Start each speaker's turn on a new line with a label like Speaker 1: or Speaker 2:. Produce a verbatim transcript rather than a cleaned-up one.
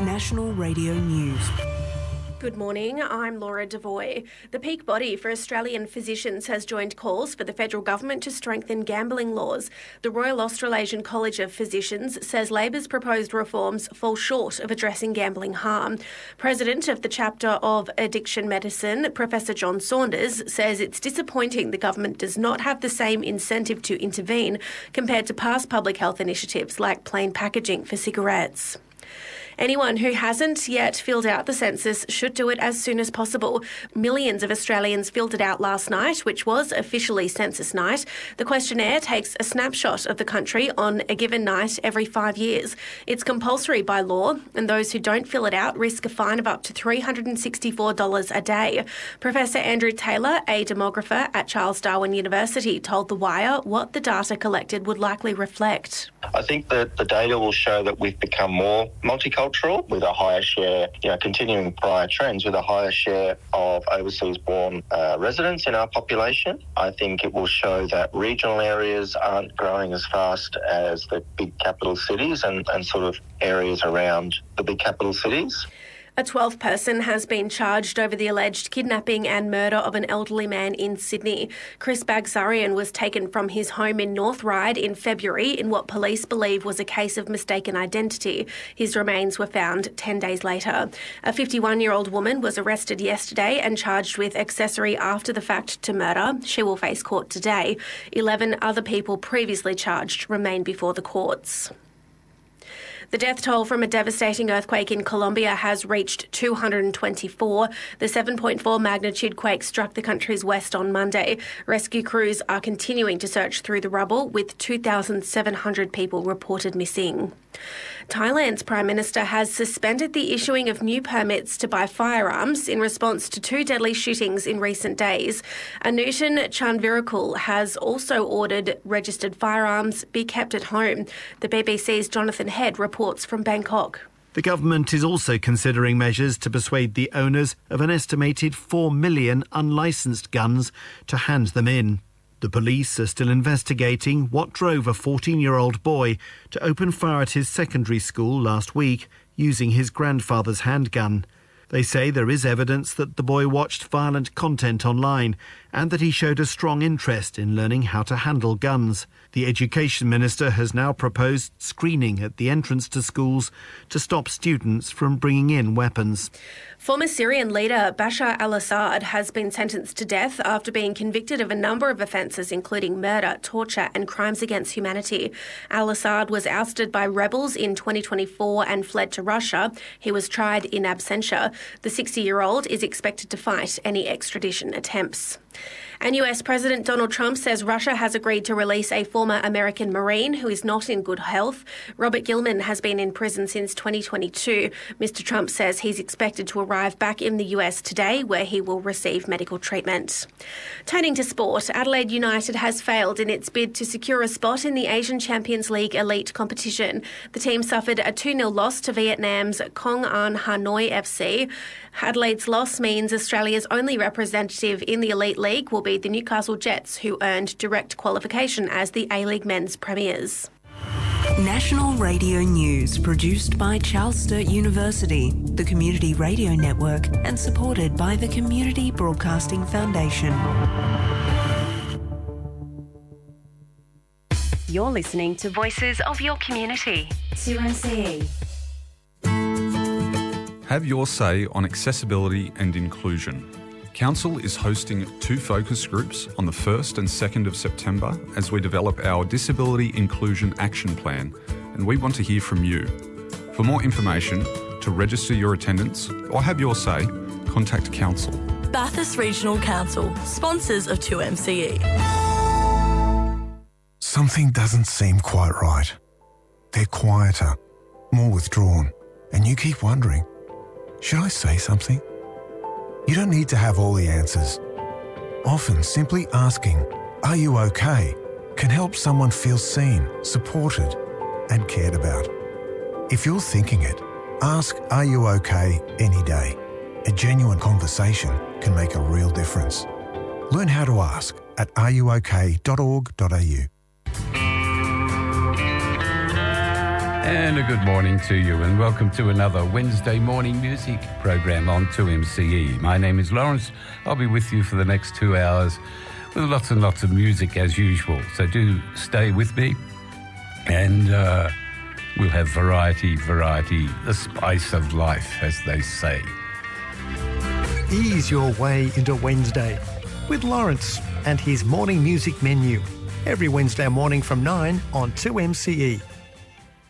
Speaker 1: National Radio News.
Speaker 2: Good morning, I'm Laura Devoy. The peak body for Australian physicians has joined calls for the federal government to strengthen gambling laws. The Royal Australasian College of Physicians says Labor's proposed reforms fall short of addressing gambling harm. President of the chapter of Addiction Medicine, Professor John Saunders, says it's disappointing the government does not have the same incentive to intervene compared to past public health initiatives like plain packaging for cigarettes. Anyone who hasn't yet filled out the census should do it as soon as possible. Millions of Australians filled it out last night, which was officially census night. The questionnaire takes a snapshot of the country on a given night every five years. It's compulsory by law, and those who don't fill it out risk a fine of up to three hundred sixty-four dollars a day. Professor Andrew Taylor, a demographer at Charles Darwin University, told The Wire what the data collected would likely reflect.
Speaker 3: I think that the data will show that we've become more multicultural with a higher share, you know, continuing prior trends with a higher share of overseas-born uh, residents in our population. I think it will show that regional areas aren't growing as fast as the big capital cities and, and sort of areas around the big capital cities.
Speaker 2: A twelfth person has been charged over the alleged kidnapping and murder of an elderly man in Sydney. Chris Bagsarian was taken from his home in North Ryde in February in what police believe was a case of mistaken identity. His remains were found ten days later. A fifty-one-year-old woman was arrested yesterday and charged with accessory after the fact to murder. She will face court today. Eleven other people previously charged remain before the courts. The death toll from a devastating earthquake in Colombia has reached two hundred twenty-four. The seven point four magnitude quake struck the country's west on Monday. Rescue crews are continuing to search through the rubble, with two thousand seven hundred people reported missing. Thailand's Prime Minister has suspended the issuing of new permits to buy firearms in response to two deadly shootings in recent days. Anutin Chanvirakul has also ordered registered firearms be kept at home. The B B C's Jonathan Head reports from Bangkok.
Speaker 4: The government is also considering measures to persuade the owners of an estimated four million unlicensed guns to hand them in. The police are still investigating what drove a fourteen-year-old boy to open fire at his secondary school last week using his grandfather's handgun. They say there is evidence that the boy watched violent content online and that he showed a strong interest in learning how to handle guns. The Education Minister has now proposed screening at the entrance to schools to stop students from bringing in weapons.
Speaker 2: Former Syrian leader Bashar al-Assad has been sentenced to death after being convicted of a number of offences, including murder, torture and crimes against humanity. Al-Assad was ousted by rebels in twenty twenty-four and fled to Russia. He was tried in absentia. The sixty-year-old is expected to fight any extradition attempts. And U S President Donald Trump says Russia has agreed to release a former American Marine who is not in good health. Robert Gilman has been in prison since twenty twenty-two. Mister Trump says he's expected to arrive back in the U S today, where he will receive medical treatment. Turning to sport, Adelaide United has failed in its bid to secure a spot in the Asian Champions League elite competition. The team suffered a two nil loss to Vietnam's Công An Hanoi F C. Adelaide's loss means Australia's only representative in the elite league will be the Newcastle Jets, who earned direct qualification as the A-League men's premiers.
Speaker 1: National Radio News, produced by Charles Sturt University, the Community Radio Network, and supported by the Community Broadcasting Foundation.
Speaker 5: You're listening to Voices of Your Community. two M C E.
Speaker 6: Have your say on accessibility and inclusion. Council is hosting two focus groups on the first and second of September as we develop our Disability Inclusion Action Plan, and we want to hear from you. For more information, to register your attendance or have your say, contact Council.
Speaker 7: Bathurst Regional Council, sponsors of two M C E.
Speaker 8: Something doesn't seem quite right. They're quieter, more withdrawn, and you keep wondering, should I say something? You don't need to have all the answers. Often simply asking, "Are you okay?" can help someone feel seen, supported, and cared about. If you're thinking it, ask "Are you okay?" any day. A genuine conversation can make a real difference. Learn how to ask at are you okay dot org dot a u.
Speaker 9: And a good morning to you, and welcome to another Wednesday morning music program on two M C E. My name is Lawrence. I'll be with you for the next two hours with lots and lots of music as usual. So do stay with me, and uh, we'll have variety, variety, the spice of life, as they say.
Speaker 10: Ease your way into Wednesday with Lawrence and his morning music menu. Every Wednesday morning from nine on two M C E.